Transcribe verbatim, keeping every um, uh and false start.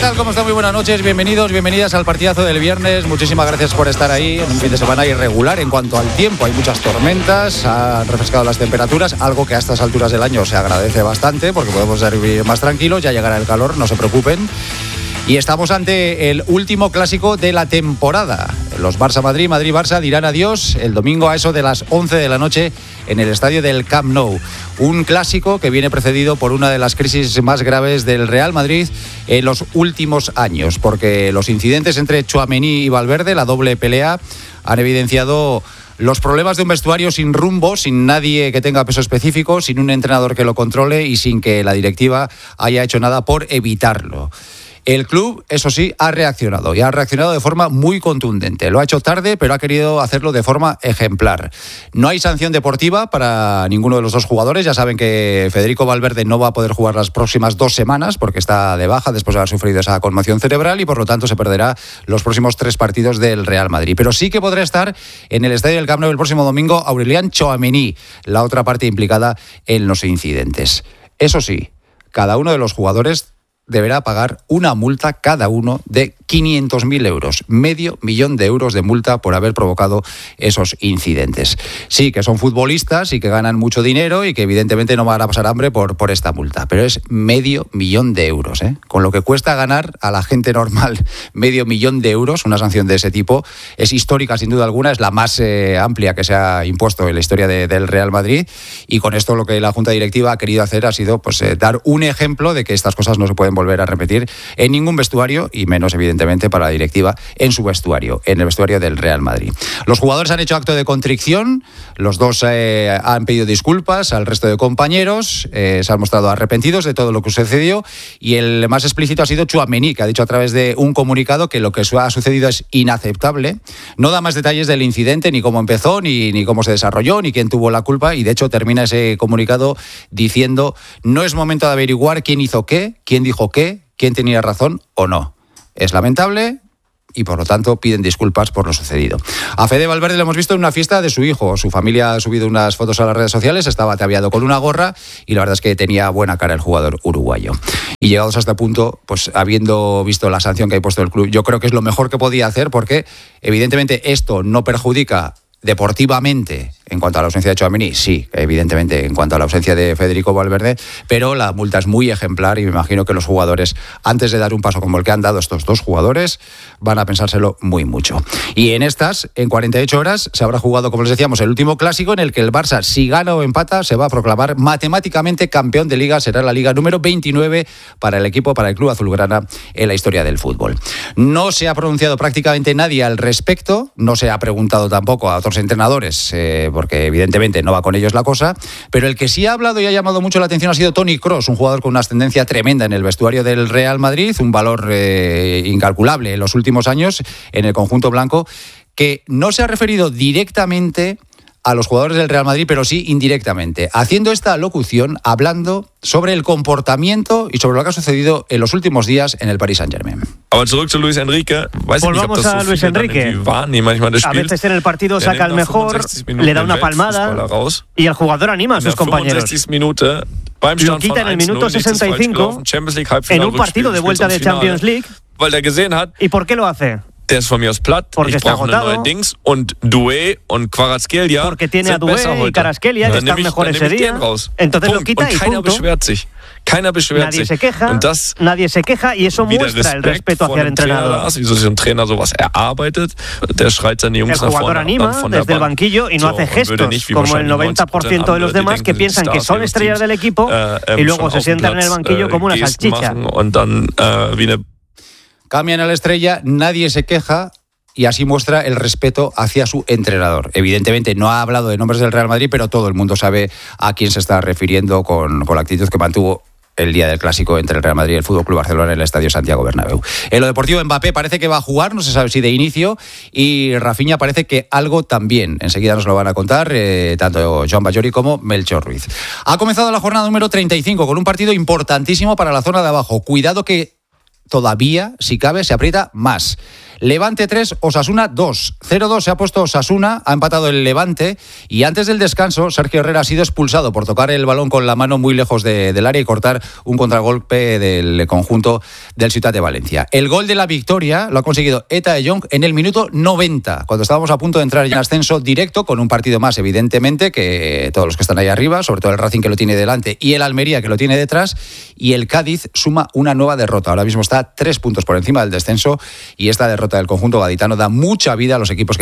tal? ¿Cómo están? Muy buenas noches, bienvenidos, bienvenidas al partidazo del viernes. Muchísimas gracias por estar ahí en un fin de semana irregular en cuanto al tiempo. Hay muchas tormentas, han refrescado las temperaturas, algo que a estas alturas del año se agradece bastante porque podemos vivir más tranquilos, ya llegará el calor, no se preocupen. Y estamos ante el último clásico de la temporada. Los Barça-Madrid, Madrid-Barça dirán adiós el domingo a eso de las once de la noche en el estadio del Camp Nou. Un clásico que viene precedido por una de las crisis más graves del Real Madrid en los últimos años, porque los incidentes entre Tchouaméni y Valverde, la doble pelea, han evidenciado los problemas de un vestuario sin rumbo, sin nadie que tenga peso específico, sin un entrenador que lo controle y sin que la directiva haya hecho nada por evitarlo. El club, eso sí, ha reaccionado y ha reaccionado de forma muy contundente. Lo ha hecho tarde, pero ha querido hacerlo de forma ejemplar. No hay sanción deportiva para ninguno de los dos jugadores. Ya saben que Federico Valverde no va a poder jugar las próximas dos semanas porque está de baja después de haber sufrido esa conmoción cerebral y por lo tanto se perderá los próximos tres partidos del Real Madrid. Pero sí que podrá estar en el estadio del Camp Nou el próximo domingo Aurélien Tchouaméni, la otra parte implicada en los incidentes. Eso sí, cada uno de los jugadores deberá pagar una multa cada uno de quinientos mil euros, medio millón de euros de multa por haber provocado esos incidentes. Sí, que son futbolistas y que ganan mucho dinero y que evidentemente no van a pasar hambre por, por esta multa, pero es medio millón de euros, ¿eh? Con lo que cuesta ganar a la gente normal medio millón de euros, una sanción de ese tipo es histórica sin duda alguna, es la más eh, amplia que se ha impuesto en la historia de, del Real Madrid, y con esto lo que la Junta Directiva ha querido hacer ha sido pues eh, dar un ejemplo de que estas cosas no se pueden volver a repetir en ningún vestuario y menos evidentemente para la directiva en su vestuario, en el vestuario del Real Madrid. Los jugadores han hecho acto de contrición, los dos eh, han pedido disculpas al resto de compañeros, eh, se han mostrado arrepentidos de todo lo que sucedió y el más explícito ha sido Tchouaméni, que ha dicho a través de un comunicado que lo que ha sucedido es inaceptable. No da más detalles del incidente, ni cómo empezó, ni, ni cómo se desarrolló, ni quién tuvo la culpa, y de hecho termina ese comunicado diciendo: no es momento de averiguar quién hizo qué, quién dijo qué, quién tenía razón o no. Es lamentable y por lo tanto piden disculpas por lo sucedido. A Fede Valverde lo hemos visto en una fiesta de su hijo. Su familia ha subido unas fotos a las redes sociales, estaba ataviado con una gorra y la verdad es que tenía buena cara el jugador uruguayo. Y llegados a este punto, pues habiendo visto la sanción que ha puesto el club, yo creo que es lo mejor que podía hacer porque evidentemente esto no perjudica deportivamente en cuanto a la ausencia de Tchouaméni, sí, evidentemente en cuanto a la ausencia de Federico Valverde, pero la multa es muy ejemplar y me imagino que los jugadores, antes de dar un paso como el que han dado estos dos jugadores, van a pensárselo muy mucho. Y en estas, en cuarenta y ocho horas, se habrá jugado, como les decíamos, el último clásico en el que el Barça, si gana o empata, se va a proclamar matemáticamente campeón de Liga. Será la Liga número veintinueve para el equipo, para el club azulgrana en la historia del fútbol. No se ha pronunciado prácticamente nadie al respecto, no se ha preguntado tampoco a otros entrenadores, eh, porque evidentemente no va con ellos la cosa, pero el que sí ha hablado y ha llamado mucho la atención ha sido Toni Kroos, un jugador con una ascendencia tremenda en el vestuario del Real Madrid, un valor eh, incalculable en los últimos años en el conjunto blanco, que no se ha referido directamente a los jugadores del Real Madrid, pero sí indirectamente, haciendo esta locución, hablando sobre el comportamiento y sobre lo que ha sucedido en los últimos días en el Paris Saint-Germain. Volvamos a Luis Enrique. A veces en el partido saca el mejor, le da una palmada y el jugador anima a sus compañeros. Lo quita en el minuto sesenta y cinco en un partido de vuelta de Champions League. ¿Y por qué lo hace? Der ist von mir aus platt. Porque ich está brauche eine agotado. neue Dings und Doué und Kvaratskhelia Porque tiene a sind Doué besser y heute. Kvaratskhelia, que Dann están nehme ich- mejor dann ese nehme ich día. den raus. Entonces lo Punkt. quita und y keiner punto. beschwert sich. Keiner beschwert Nadie sich. se queja, und das nadie se queja y eso wieder muestra el Respekt respeto vor hacia el dem Trainer entrenador. da ist, wieso sich ein Trainer sowas erarbeitet. Der schreit seine Jungs El nach jugador vorne anima dann von der desde el Bank. banquillo y no So, hace und würde gestos nicht wie como el wahrscheinlich noventa por ciento de los andere demás que denken, piensan que Stars son ihres estrellas Teams, del equipo äh, ähm, y luego schon se auf dem sientan en el Platz, banquillo äh, como una Gesten salchicha. machen und dann äh, wie eine Cambian a la estrella, nadie se queja y así muestra el respeto hacia su entrenador. Evidentemente no ha hablado de nombres del Real Madrid, pero todo el mundo sabe a quién se está refiriendo con, con la actitud que mantuvo el día del clásico entre el Real Madrid y el F C Barcelona en el Estadio Santiago Bernabéu. En lo deportivo, Mbappé parece que va a jugar, no se sabe si de inicio, y Rafinha parece que algo también. Enseguida nos lo van a contar eh, tanto Joan Bajori como Melchor Ruiz. Ha comenzado la jornada número treinta y cinco con un partido importantísimo para la zona de abajo. Cuidado que todavía, si cabe, se aprieta más. Levante tres, Osasuna dos. cero dos se ha puesto Osasuna, ha empatado el Levante y antes del descanso Sergio Herrera ha sido expulsado por tocar el balón con la mano muy lejos de, del área y cortar un contragolpe del conjunto del Ciutat de Valencia. El gol de la victoria lo ha conseguido Eta de Jong en el minuto noventa, cuando estábamos a punto de entrar en ascenso directo, con un partido más evidentemente que todos los que están ahí arriba, sobre todo el Racing que lo tiene delante y el Almería que lo tiene detrás, y el Cádiz suma una nueva derrota. Ahora mismo está tres puntos por encima del descenso y esta derrota del conjunto gaditano da mucha vida a los equipos que